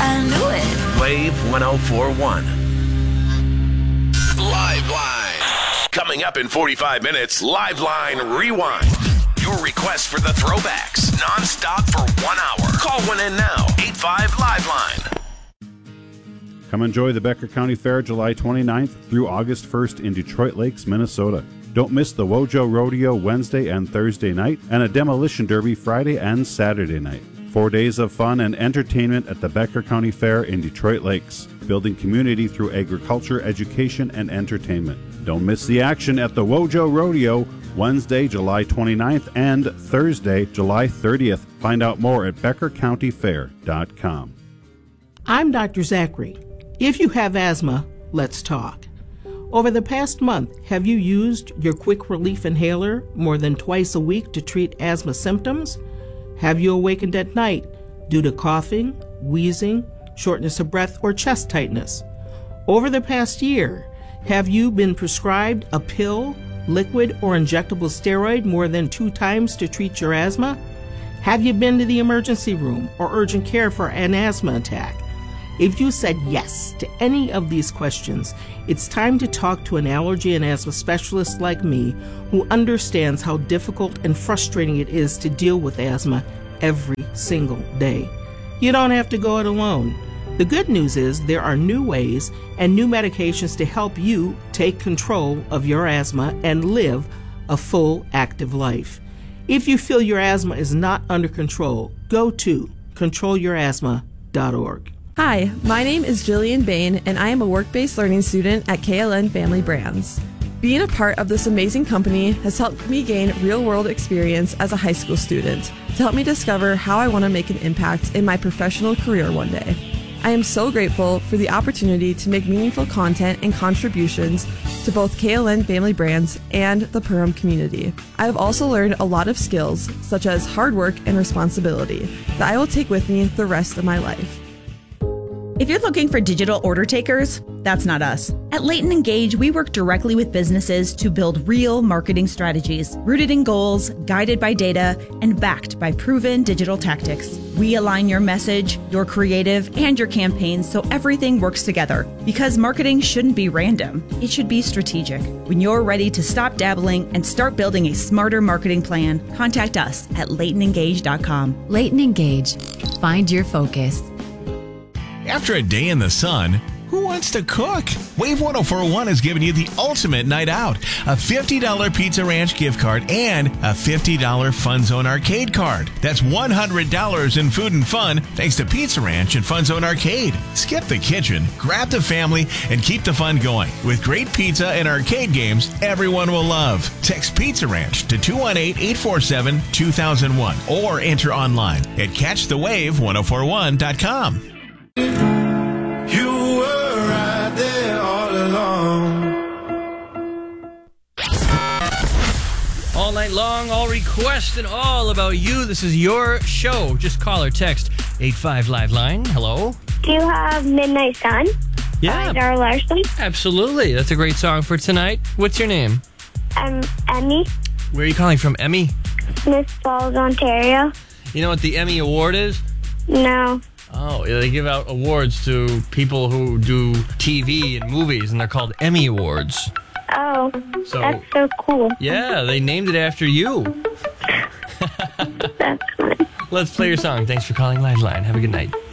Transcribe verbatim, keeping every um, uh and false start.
I knew it. Wave one oh four point one. Live Line. Coming up in forty-five minutes, Live Line Rewind. Your request for the throwbacks, non-stop for one hour. Call one in now, eight five Live Line. Come enjoy the Becker County Fair July twenty-ninth through August first in Detroit Lakes, Minnesota. Don't miss the Wojo Rodeo Wednesday and Thursday night and a demolition derby Friday and Saturday night. Four days of fun and entertainment at the Becker County Fair in Detroit Lakes, building community through agriculture, education, and entertainment. Don't miss the action at the Wojo Rodeo Wednesday, July twenty-ninth and Thursday, July thirtieth. Find out more at becker county fair dot com. I'm Doctor Zachary. If you have asthma, let's talk. Over the past month, have you used your quick relief inhaler more than twice a week to treat asthma symptoms? Have you awakened at night due to coughing, wheezing, shortness of breath, or chest tightness? Over the past year, have you been prescribed a pill, liquid, or injectable steroid more than two times to treat your asthma? Have you been to the emergency room or urgent care for an asthma attack? If you said yes to any of these questions, it's time to talk to an allergy and asthma specialist like me who understands how difficult and frustrating it is to deal with asthma every single day. You don't have to go it alone. The good news is there are new ways and new medications to help you take control of your asthma and live a full, active life. If you feel your asthma is not under control, go to control your asthma dot org. Hi, my name is Jillian Bain, and I am a work-based learning student at K L N Family Brands. Being a part of this amazing company has helped me gain real-world experience as a high school student to help me discover how I want to make an impact in my professional career one day. I am so grateful for the opportunity to make meaningful content and contributions to both K L N Family Brands and the Perham community. I have also learned a lot of skills, such as hard work and responsibility, that I will take with me the rest of my life. If you're looking for digital order takers, that's not us. At Leighton Engage, we work directly with businesses to build real marketing strategies, rooted in goals, guided by data, and backed by proven digital tactics. We align your message, your creative, and your campaigns so everything works together. Because marketing shouldn't be random, it should be strategic. When you're ready to stop dabbling and start building a smarter marketing plan, contact us at leighton engage dot com. Leighton Engage. Find your focus. After a day in the sun, who wants to cook? Wave one oh four point one is giving you the ultimate night out. A fifty dollars Pizza Ranch gift card and a fifty dollars Fun Zone Arcade card. That's one hundred dollars in food and fun thanks to Pizza Ranch and Fun Zone Arcade. Skip the kitchen, grab the family, and keep the fun going. With great pizza and arcade games everyone will love. Text Pizza Ranch to two one eight, eight four seven, two thousand one or enter online at catch the wave one oh four one dot com. You were right there all along. All night long, all requests, and all about you. This is your show. Just call or text eight five Live Line. Hello? Do you have Midnight Sun? Yeah. By Dara Larson? Absolutely. That's a great song for tonight. What's your name? I'm Emmy. Where are you calling from, Emmy? Smith Falls, Ontario. You know what the Emmy Award is? No. Oh, they give out awards to people who do T V and movies, and they're called Emmy Awards. Oh, so, that's so cool. Yeah, they named it after you. That's fun. Let's play your song. Thanks for calling Live Line. Have a good night.